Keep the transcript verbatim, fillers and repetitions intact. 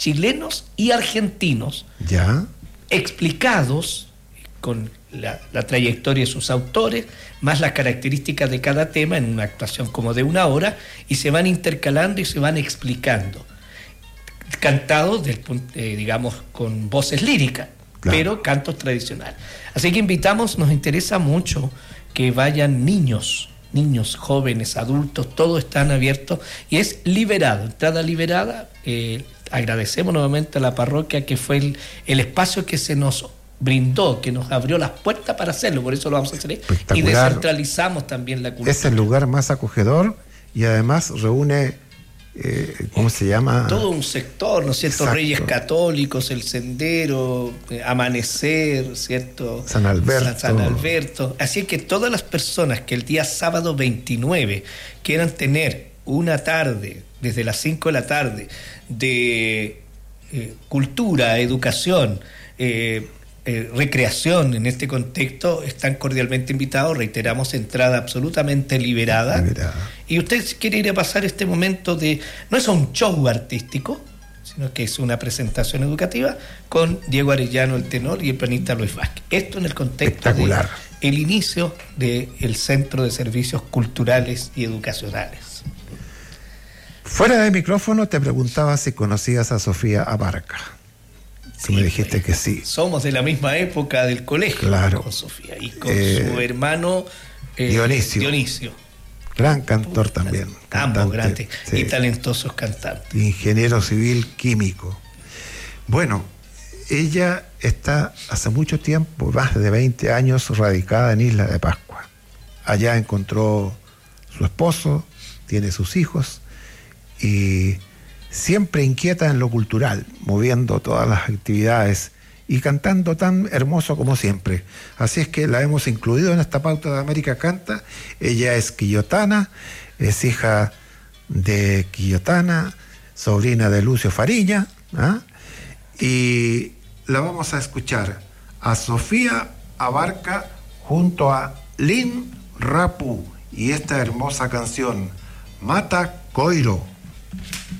chilenos y argentinos, ya, explicados con la, la trayectoria de sus autores, más las características de cada tema en una actuación como de una hora, y se van intercalando y se van explicando, cantados, del, eh, digamos, con voces líricas, claro, pero cantos tradicionales. Así que invitamos, nos interesa mucho que vayan niños, niños, jóvenes, adultos, todos están abiertos y es liberado, entrada liberada. Eh, agradecemos nuevamente a la parroquia que fue el, el espacio que se nos brindó, que nos abrió las puertas para hacerlo, por eso lo vamos a hacer. Y descentralizamos también la cultura. Es el lugar más acogedor y además reúne, eh, ¿cómo se llama? Todo un sector, ¿no es cierto? Exacto. Reyes Católicos, El Sendero, eh, Amanecer, ¿cierto? San Alberto. San, San Alberto. Así que todas las personas que el día sábado veintinueve quieran tener una tarde, desde las cinco de la tarde, de eh, cultura, educación, eh, Eh, recreación en este contexto, están cordialmente invitados. Reiteramos, entrada absolutamente liberada. liberada. Y usted quiere ir a pasar este momento de, no es un show artístico, sino que es una presentación educativa con Diego Arellano, el tenor, y el pianista Luis Vázquez. Esto en el contexto de el inicio del Centro de Servicios Culturales y Educacionales. Fuera de micrófono te preguntaba si conocías a Sofía Abarca. Sí, me dijiste pues, que sí. Somos de la misma época del colegio, claro, con Sofía y con eh, su hermano eh, Dionisio. Dionisio. Gran cantor Puta, también. Ambos grandes sí, y talentosos cantantes. Ingeniero civil químico. Bueno, ella está hace mucho tiempo, más de veinte años, radicada en Isla de Pascua. Allá encontró su esposo, tiene sus hijos y siempre inquieta en lo cultural, moviendo todas las actividades y cantando tan hermoso como siempre. Así es que la hemos incluido en esta pauta de América Canta. Ella es quillotana, es hija de quillotana, sobrina de Lucio Fariña, ¿ah? Y la vamos a escuchar a Sofía Abarca junto a Lynn Rapu y esta hermosa canción, Mata Coiro.